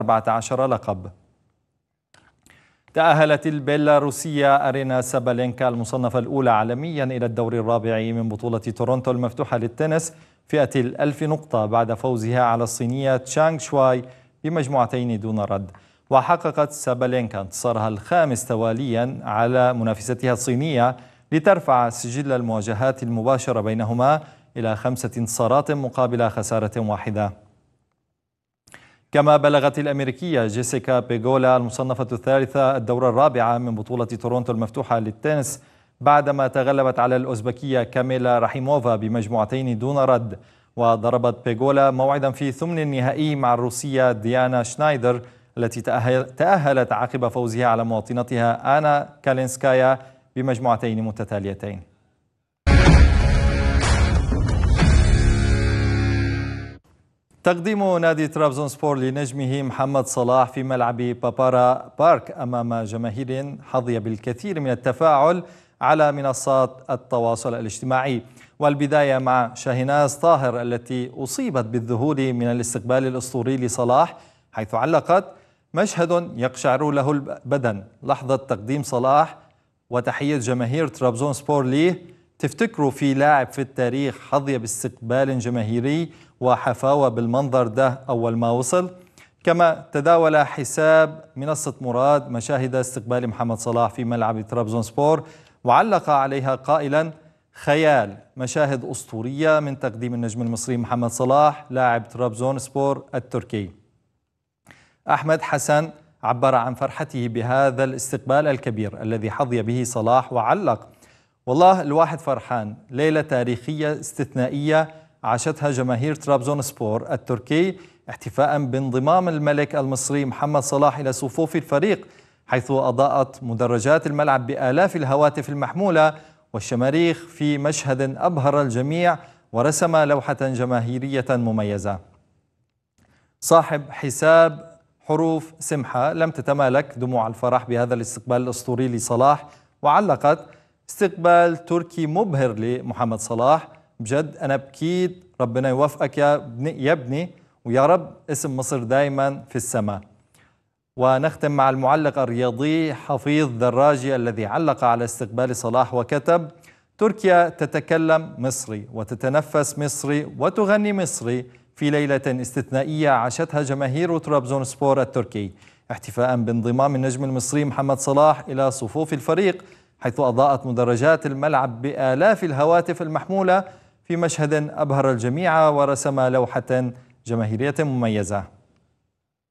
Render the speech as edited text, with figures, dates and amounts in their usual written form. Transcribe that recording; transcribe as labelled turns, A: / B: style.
A: 14 لقب. تأهلت البيلاروسية أرينا سابالينكا المصنفة الأولى عالميا إلى الدور الرابع من بطولة تورونتو المفتوحة للتنس فئة 1000 نقطة بعد فوزها على الصينية تشانغ شواي بمجموعتين دون رد. وحققت سابالينكا انتصارها الخامس تواليا على منافستها الصينية لترفع سجل المواجهات المباشرة بينهما إلى 5 انتصارات مقابل خسارة واحدة. كما بلغت الأمريكية جيسيكا بيغولا المصنفة الثالثة الدورة الرابعة من بطولة تورونتو المفتوحة للتنس بعدما تغلبت على الأوزبكية كاميلا رحيموفا بمجموعتين دون رد. وضربت بيغولا موعدا في ثمن النهائي مع الروسية ديانا شنايدر التي تأهلت عقب فوزها على مواطنتها آنا كالينسكايا بمجموعتين متتاليتين. تقديم نادي طرابزونسبور لنجمه محمد صلاح في ملعب بابارا بارك أمام جماهير حظي بالكثير من التفاعل على منصات التواصل الاجتماعي. والبداية مع شاهناز طاهر التي أصيبت بالذهول من الاستقبال الأسطوري لصلاح، حيث علقت: مشهد يقشعر له البدن لحظة تقديم صلاح وتحية جماهير طرابزونسبور ليه. تفتكروا في لاعب في التاريخ حظي باستقبال جماهيري وحفاوة بالمنظر ده أول ما وصل؟ كما تداول حساب منصة مراد مشاهد استقبال محمد صلاح في ملعب طرابزونسبور وعلق عليها قائلا: خيال، مشاهد أسطورية من تقديم النجم المصري محمد صلاح لاعب طرابزونسبور التركي. أحمد حسن عبر عن فرحته بهذا الاستقبال الكبير الذي حظي به صلاح وعلق: والله الواحد فرحان، ليلة تاريخية استثنائية عاشتها جماهير طرابزونسبور التركي احتفاء بانضمام الملك المصري محمد صلاح إلى صفوف الفريق، حيث أضاءت مدرجات الملعب بآلاف الهواتف المحمولة والشماريخ في مشهد أبهر الجميع ورسم لوحة جماهيرية مميزة. صاحب حساب حروف سمحة لم تتمالك دموع الفرح بهذا الاستقبال الأسطوري لصلاح وعلقت: استقبال تركي مبهر لمحمد صلاح، بجد أنا بكيت، ربنا يوفقك يا ابني ويا رب اسم مصر دايما في السماء. ونختم مع المعلق الرياضي حفيظ دراجي الذي علق على استقبال صلاح وكتب: تركيا تتكلم مصري وتتنفس مصري وتغني مصري في ليلة استثنائية عاشتها جماهير طرابزونسبور التركي احتفاء بانضمام النجم المصري محمد صلاح إلى صفوف الفريق، حيث أضاءت مدرجات الملعب بآلاف الهواتف المحمولة في مشهد أبهر الجميع ورسم لوحة جماهيرية مميزة.